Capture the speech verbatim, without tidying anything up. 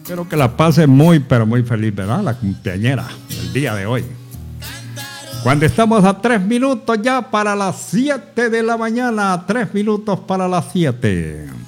Espero que la pase muy, pero muy feliz, ¿verdad? La cumpleañera del día de hoy. Cuando estamos a tres minutos ya para las siete de la mañana. Tres minutos para las siete.